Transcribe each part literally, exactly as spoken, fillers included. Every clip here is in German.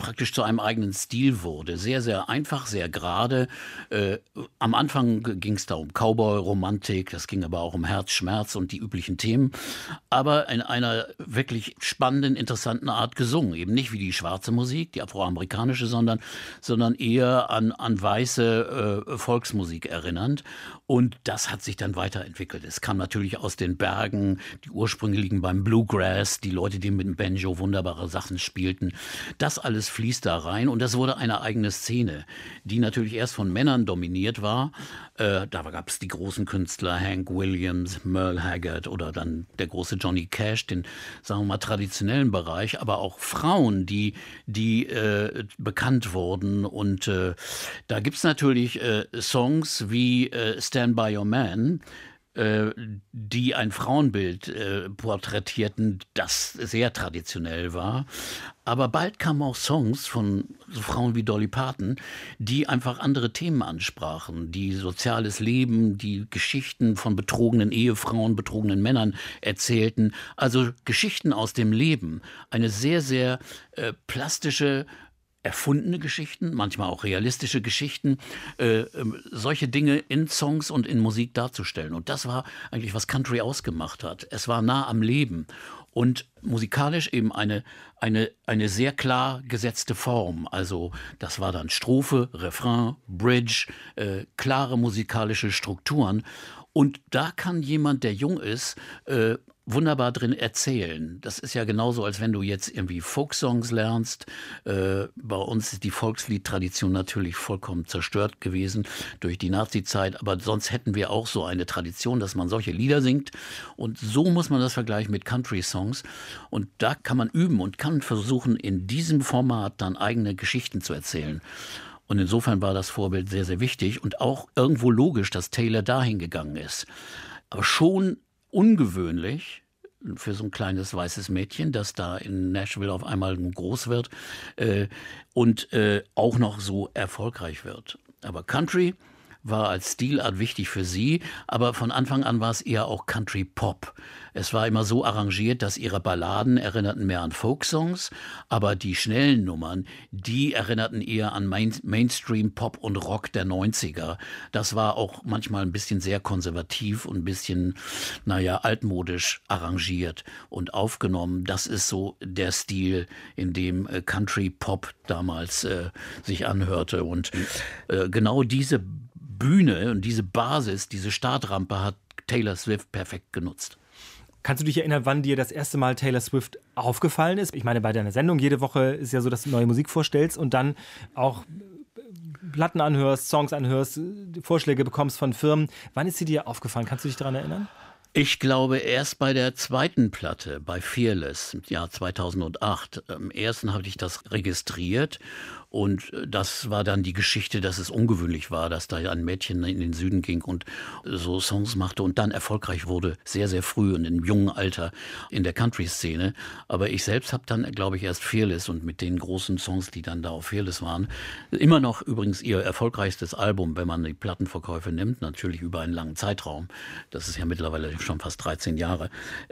praktisch zu einem eigenen Stil wurde. Sehr, sehr einfach, sehr gerade. Äh, am Anfang ging es da um Cowboy-Romantik, das ging aber auch um Herzschmerz und die üblichen Themen. Aber in einer wirklich spannenden, interessanten Art gesungen. Eben nicht wie die schwarze Musik, die afroamerikanische, sondern, sondern eher an, an weiße äh, Volksmusik erinnernd. Und das hat sich dann weiterentwickelt. Es kam natürlich aus den Bergen, die Ursprünge liegen beim Bluegrass, die Leute, die mit dem Banjo wunderbare Sachen spielten. Das alles fließt da rein und das wurde eine eigene Szene, die natürlich erst von Männern dominiert war. Äh, da gab es die großen Künstler, Hank Williams, Merle Haggard oder dann der große Johnny Cash, den, sagen wir mal, traditionellen Bereich, aber auch Frauen, die, die äh, bekannt wurden. Und äh, da gibt es natürlich äh, Songs wie äh, Stand By Your Man, äh, die ein Frauenbild äh, porträtierten, das sehr traditionell war. Aber bald kamen auch Songs von so Frauen wie Dolly Parton, die einfach andere Themen ansprachen, die soziales Leben, die Geschichten von betrogenen Ehefrauen, betrogenen Männern erzählten. Also Geschichten aus dem Leben. Eine sehr, sehr äh, plastische, erfundene Geschichten, manchmal auch realistische Geschichten, äh, äh, solche Dinge in Songs und in Musik darzustellen. Und das war eigentlich, was Country ausgemacht hat. Es war nah am Leben und musikalisch eben eine, eine, eine sehr klar gesetzte Form. Also das war dann Strophe, Refrain, Bridge, äh, klare musikalische Strukturen. Und da kann jemand, der jung ist, äh, wunderbar drin erzählen. Das ist ja genauso, als wenn du jetzt irgendwie Folksongs lernst. Äh, bei uns ist die Volksliedtradition natürlich vollkommen zerstört gewesen durch die Nazizeit, aber sonst hätten wir auch so eine Tradition, dass man solche Lieder singt. Und so muss man das vergleichen mit Country-Songs. Und da kann man üben und kann versuchen, in diesem Format dann eigene Geschichten zu erzählen. Und insofern war das Vorbild sehr, sehr wichtig und auch irgendwo logisch, dass Taylor dahin gegangen ist. Aber schon ungewöhnlich für so ein kleines weißes Mädchen, das da in Nashville auf einmal groß wird äh, und äh, auch noch so erfolgreich wird. Aber Country war als Stilart wichtig für sie, aber von Anfang an war es eher auch Country Pop. Es war immer so arrangiert, dass ihre Balladen erinnerten mehr an Folksongs, aber die schnellen Nummern, die erinnerten eher an Main Mainstream Pop und Rock der neunziger. Das war auch manchmal ein bisschen sehr konservativ und ein bisschen, naja, altmodisch arrangiert und aufgenommen. Das ist so der Stil, in dem äh, Country Pop damals äh, sich anhörte. Und äh, genau diese Bühne und diese Basis, diese Startrampe hat Taylor Swift perfekt genutzt. Kannst du dich erinnern, wann dir das erste Mal Taylor Swift aufgefallen ist? Ich meine, bei deiner Sendung jede Woche ist ja so, dass du neue Musik vorstellst und dann auch Platten anhörst, Songs anhörst, Vorschläge bekommst von Firmen. Wann ist sie dir aufgefallen? Kannst du dich daran erinnern? Ich glaube, erst bei der zweiten Platte, bei Fearless, im Jahr zweitausendacht. Im ersten habe ich das registriert. Und das war dann die Geschichte, dass es ungewöhnlich war, dass da ein Mädchen in den Süden ging und so Songs machte und dann erfolgreich wurde, sehr, sehr früh und im jungen Alter in der Country-Szene. Aber ich selbst habe dann, glaube ich, erst Fearless und mit den großen Songs, die dann da auf Fearless waren, immer noch übrigens ihr erfolgreichstes Album, wenn man die Plattenverkäufe nimmt, natürlich über einen langen Zeitraum. Das ist ja mittlerweile schon fast dreizehn Jahre.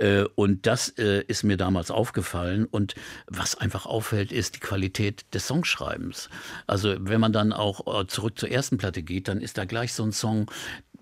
Und das ist mir damals aufgefallen. Und was einfach auffällt, ist die Qualität des Songschreibens. Also wenn man dann auch zurück zur ersten Platte geht, dann ist da gleich so ein Song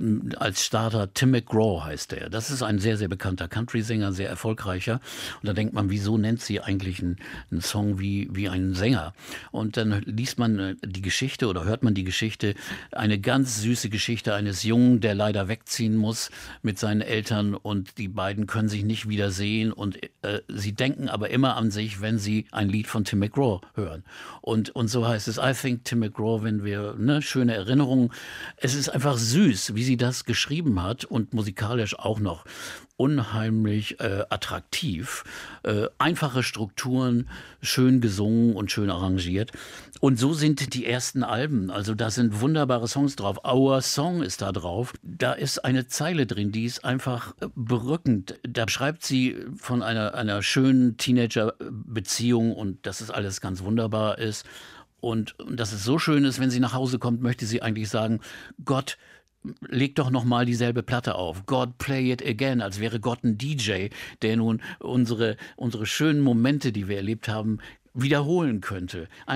als Starter, Tim McGraw heißt der. Das ist ein sehr, sehr bekannter Country-Sänger, sehr erfolgreicher. Und da denkt man, wieso nennt sie eigentlich einen, einen Song wie, wie einen Sänger? Und dann liest man die Geschichte oder hört man die Geschichte, eine ganz süße Geschichte eines Jungen, der leider wegziehen muss mit seinen Eltern und die beiden können sich nicht wiedersehen und äh, sie denken aber immer an sich, wenn sie ein Lied von Tim McGraw hören. Und, und so heißt es, I think Tim McGraw, wenn wir, ne, schöne Erinnerungen. Es ist einfach süß, wie sie das geschrieben hat und musikalisch auch noch unheimlich äh, attraktiv. Äh, einfache Strukturen, schön gesungen und schön arrangiert. Und so sind die ersten Alben. Also da sind wunderbare Songs drauf. Our Song ist da drauf. Da ist eine Zeile drin, die ist einfach berückend. Da schreibt sie von einer, einer schönen Teenager-Beziehung und dass es alles ganz wunderbar ist. Und, und dass es so schön ist, wenn sie nach Hause kommt, möchte sie eigentlich sagen, Gott, leg doch noch mal dieselbe Platte auf. God play it again, als wäre Gott ein D J, der nun unsere, unsere schönen Momente, die wir erlebt haben, wiederholen könnte.